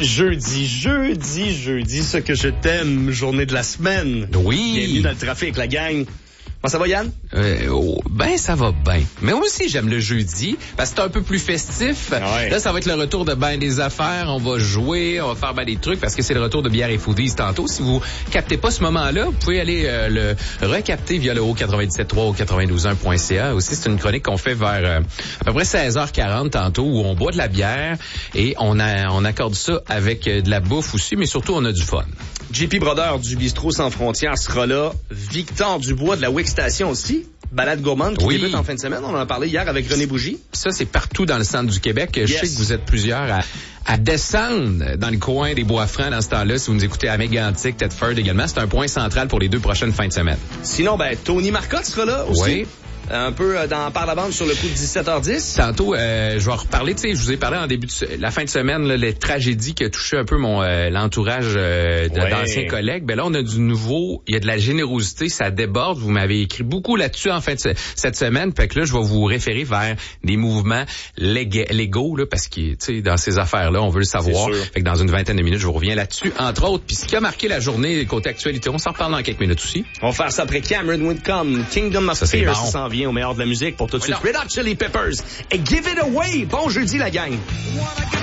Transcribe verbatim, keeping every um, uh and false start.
Jeudi, jeudi, jeudi, ce que je t'aime, journée de la semaine. Oui. Bienvenue dans le trafic, la gang. Comment ça va, Yann? Euh, oh, ben, ça va bien. Mais moi aussi, j'aime le jeudi, parce que c'est un peu plus festif. Ouais. Là, ça va être le retour de ben des affaires. On va jouer, on va faire ben des trucs, parce que c'est le retour de Bière et Foodies tantôt. Si vous captez pas ce moment-là, vous pouvez aller euh, le recapter via le haut quatre-vingt-dix-sept trois ou quatre-vingt-douze un point c a. Aussi, c'est une chronique qu'on fait vers euh, à peu près seize heures quarante tantôt, où on boit de la bière et on, a, on accorde ça avec euh, de la bouffe aussi, mais surtout, on a du fun. J P Brodeur du Bistrot Sans Frontières sera là. Victor Dubois de la Wix Station aussi. Balade gourmande qui oui. débute en fin de semaine. On en a parlé hier avec René Bougie. Ça, c'est partout dans le centre du Québec. Je Yes. sais que vous êtes plusieurs à, à descendre dans le coin des Bois-Francs dans ce temps-là. Si vous nous écoutez à Mégantic, Thetford également, c'est un point central pour les deux prochaines fins de semaine. Sinon, ben, Tony Marcotte sera là aussi. Oui. Un peu euh, dans Par la bande sur le coup de dix-sept heures dix. Tantôt, euh, je vais en reparler. Tu sais, je vous ai parlé en début de se- la fin de semaine, là, les tragédies qui ont touché un peu mon euh, l'entourage euh, de- Ouais. d'anciens collègues. Ben là, on a du nouveau. Il y a de la générosité, ça déborde. Vous m'avez écrit beaucoup là-dessus en fin de se- cette semaine. Fait que là, je vais vous référer vers des mouvements lég- légaux, là, parce que tu sais, dans ces affaires-là, on veut le savoir. C'est sûr. Fait que dans une vingtaine de minutes, je vous reviens là-dessus, entre autres. Puis ce qui a marqué la journée côté actualité, on s'en reparle dans quelques minutes aussi. On va faire ça après Cameron Whitcomb. Kingdom of Ça, c'est Fear bon. s'en vient au meilleur de la musique pour tout de suite. Oui, Red Hot Chili Peppers et Give It Away. Bon jeudi, la gang.